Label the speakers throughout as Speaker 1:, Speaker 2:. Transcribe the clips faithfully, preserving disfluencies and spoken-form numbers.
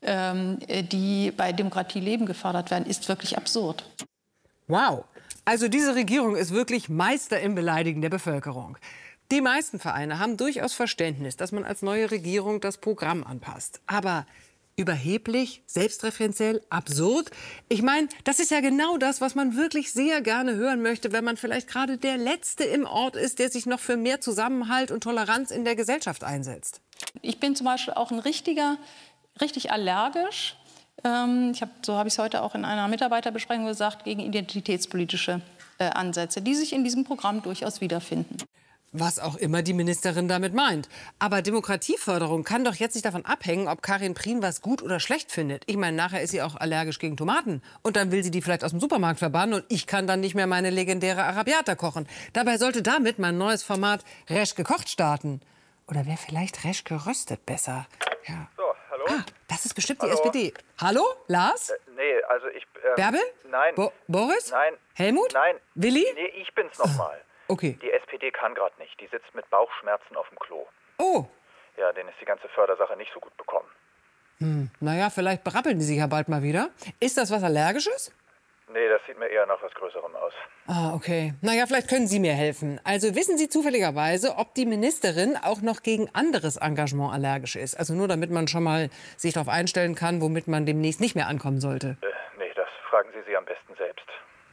Speaker 1: ähm, die bei Demokratie leben gefördert werden, ist wirklich absurd.
Speaker 2: Wow. Also diese Regierung ist wirklich Meister im Beleidigen der Bevölkerung. Die meisten Vereine haben durchaus Verständnis, dass man als neue Regierung das Programm anpasst. Aber überheblich, selbstreferenziell, absurd? Ich meine, das ist ja genau das, was man wirklich sehr gerne hören möchte, wenn man vielleicht gerade der Letzte im Ort ist, der sich noch für mehr Zusammenhalt und Toleranz in der Gesellschaft einsetzt.
Speaker 1: Ich bin zum Beispiel auch ein richtiger, richtig allergisch. Ähm, ich hab, so habe ich es heute auch in einer Mitarbeiterbesprechung gesagt, gegen identitätspolitische äh, Ansätze, die sich in diesem Programm durchaus wiederfinden.
Speaker 2: Was auch immer die Ministerin damit meint. Aber Demokratieförderung kann doch jetzt nicht davon abhängen, ob Karin Prien was gut oder schlecht findet. Ich meine, nachher ist sie auch allergisch gegen Tomaten. Und dann will sie die vielleicht aus dem Supermarkt verbannen und ich kann dann nicht mehr meine legendäre Arabiata kochen. Dabei sollte damit mein neues Format Resch gekocht starten. Oder wäre vielleicht Resch geröstet besser? Ja.
Speaker 3: So, hallo?
Speaker 2: Ah, das ist bestimmt
Speaker 3: Hallo?
Speaker 2: die S P D. Hallo, Lars?
Speaker 3: Äh, nee, also ich... Äh,
Speaker 2: Bärbel?
Speaker 3: Nein.
Speaker 2: Bo Boris?
Speaker 3: Nein.
Speaker 2: Helmut?
Speaker 3: Nein.
Speaker 2: Willi?
Speaker 3: Nee, ich bin's noch mal.
Speaker 2: Okay.
Speaker 3: Die S P D kann gerade nicht. Die sitzt mit Bauchschmerzen auf dem Klo.
Speaker 2: Oh.
Speaker 3: Ja, denen ist die ganze Fördersache nicht so gut bekommen.
Speaker 2: Hm, naja, vielleicht berappeln die sich ja bald mal wieder. Ist das was Allergisches?
Speaker 3: Nee, das sieht mir eher nach was Größerem aus.
Speaker 2: Ah, okay. Naja, vielleicht können Sie mir helfen. Also wissen Sie zufälligerweise, ob die Ministerin auch noch gegen anderes Engagement allergisch ist? Also nur damit man schon mal sich darauf einstellen kann, womit man demnächst nicht mehr ankommen sollte.
Speaker 3: Äh, nee, das fragen Sie sie am besten selbst.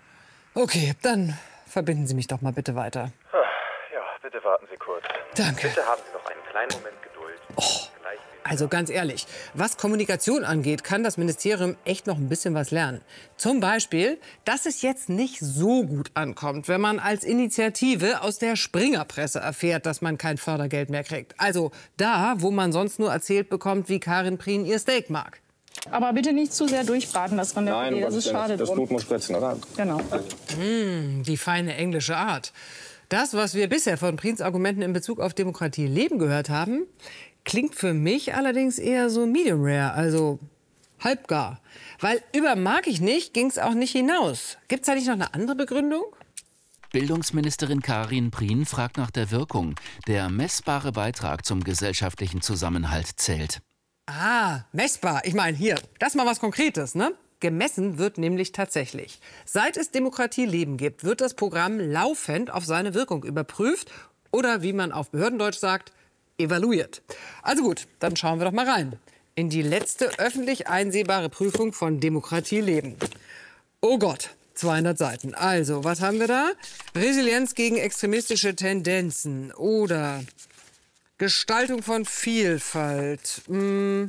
Speaker 2: Okay, dann verbinden Sie mich doch mal bitte weiter.
Speaker 3: Ja, bitte warten Sie kurz.
Speaker 2: Danke.
Speaker 3: Bitte haben Sie noch einen kleinen Moment Geduld.
Speaker 2: Oh, also ganz ehrlich, was Kommunikation angeht, kann das Ministerium echt noch ein bisschen was lernen. Zum Beispiel, dass es jetzt nicht so gut ankommt, wenn man als Initiative aus der Springerpresse erfährt, dass man kein Fördergeld mehr kriegt. Also da, wo man sonst nur erzählt bekommt, wie Karin Prien ihr Steak mag.
Speaker 4: Aber bitte nicht zu sehr durchbraten, das von der
Speaker 5: Nein,
Speaker 4: P D. Das ist schade.
Speaker 5: Das Blut muss spritzen, oder?
Speaker 4: Genau.
Speaker 2: Mmh, die feine englische Art. Das, was wir bisher von Priens Argumenten in Bezug auf Demokratie leben gehört haben, klingt für mich allerdings eher so medium rare, also halbgar. Weil über mag ich nicht, ging es auch nicht hinaus. Gibt es da nicht noch eine andere Begründung?
Speaker 6: Bildungsministerin Karin Prien fragt nach der Wirkung. Der messbare Beitrag zum gesellschaftlichen Zusammenhalt zählt.
Speaker 2: Ah, messbar. Ich meine, hier, das ist mal was Konkretes, ne? Gemessen wird nämlich tatsächlich. Seit es Demokratie Leben gibt, wird das Programm laufend auf seine Wirkung überprüft oder, wie man auf Behördendeutsch sagt, evaluiert. Also gut, dann schauen wir doch mal rein in die letzte öffentlich einsehbare Prüfung von Demokratie Leben. Oh Gott, zweihundert Seiten. Also, was haben wir da? Resilienz gegen extremistische Tendenzen oder Gestaltung von Vielfalt, hm.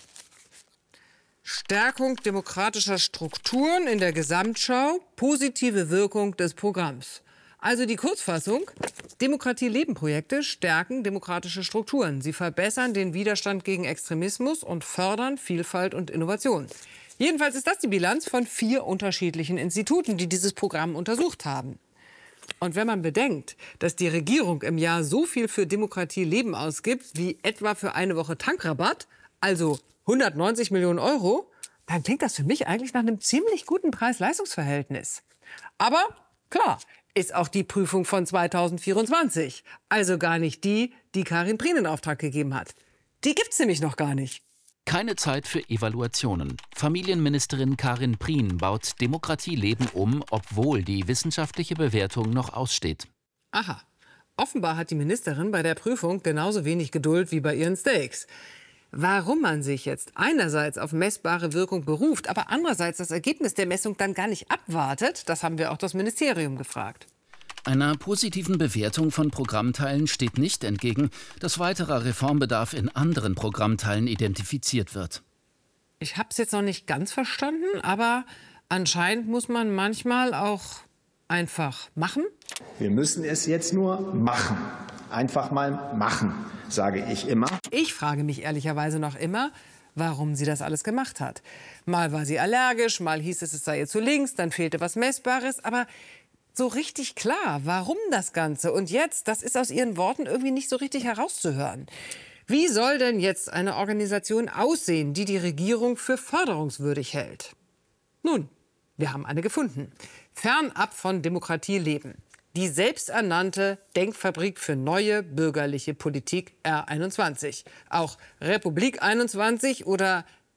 Speaker 2: Stärkung demokratischer Strukturen in der Gesamtschau, positive Wirkung des Programms. Also die Kurzfassung: Demokratie-Leben-Projekte stärken demokratische Strukturen. Sie verbessern den Widerstand gegen Extremismus und fördern Vielfalt und Innovation. Jedenfalls ist das die Bilanz von vier unterschiedlichen Instituten, die dieses Programm untersucht haben. Und wenn man bedenkt, dass die Regierung im Jahr so viel für Demokratie Leben ausgibt, wie etwa für eine Woche Tankrabatt, also hundertneunzig Millionen Euro, dann klingt das für mich eigentlich nach einem ziemlich guten Preis-Leistungs-Verhältnis. Aber klar, ist auch die Prüfung von zweitausendvierundzwanzig. Also gar nicht die, die Karin Prien in Auftrag gegeben hat. Die gibt's nämlich noch gar nicht.
Speaker 6: Keine Zeit für Evaluationen. Familienministerin Karin Prien baut Demokratie Leben um, obwohl die wissenschaftliche Bewertung noch aussteht.
Speaker 2: Aha. Offenbar hat die Ministerin bei der Prüfung genauso wenig Geduld wie bei ihren Steaks. Warum man sich jetzt einerseits auf messbare Wirkung beruft, aber andererseits das Ergebnis der Messung dann gar nicht abwartet, das haben wir auch das Ministerium gefragt.
Speaker 6: Einer positiven Bewertung von Programmteilen steht nicht entgegen, dass weiterer Reformbedarf in anderen Programmteilen identifiziert wird.
Speaker 2: Ich habe es jetzt noch nicht ganz verstanden, aber anscheinend muss man manchmal auch einfach machen.
Speaker 7: Wir müssen es jetzt nur machen. Einfach mal machen, sage ich immer.
Speaker 2: Ich frage mich ehrlicherweise noch immer, warum sie das alles gemacht hat. Mal war sie allergisch, mal hieß es, es sei ihr zu links, dann fehlte was Messbares. Aber so richtig klar, warum das Ganze? Und jetzt, das ist aus ihren Worten irgendwie nicht so richtig herauszuhören. Wie soll denn jetzt eine Organisation aussehen, die die Regierung für förderungswürdig hält? Nun, wir haben eine gefunden. Fernab von Demokratie Leben. Die selbsternannte Denkfabrik für neue bürgerliche Politik R einundzwanzig. Auch Republik einundzwanzig oder